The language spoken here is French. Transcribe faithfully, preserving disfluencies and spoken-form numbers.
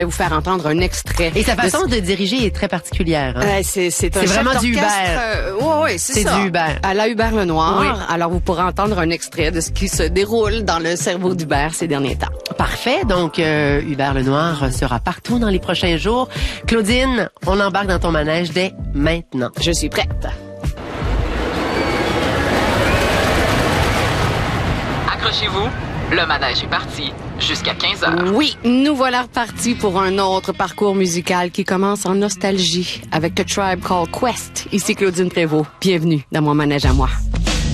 Je vais vous faire entendre un extrait. Et sa façon de, de diriger est très particulière. Hein? Euh, c'est c'est un c'est vraiment du Hubert. Euh, ouais, ouais, c'est, c'est ça. du Hubert. À la Hubert Lenoir. Oui. Alors, vous pourrez entendre un extrait de ce qui se déroule dans le cerveau d'Hubert ces derniers temps. Parfait. Donc, euh, Hubert Lenoir sera partout dans les prochains jours. Claudine, on embarque dans ton manège dès maintenant. Je suis prête. Accrochez-vous, le manège est parti jusqu'à quinze heures. Oui, nous voilà repartis pour un autre parcours musical qui commence en nostalgie avec A Tribe Called Quest. Ici Claudine Prévost. Bienvenue dans mon manège à moi.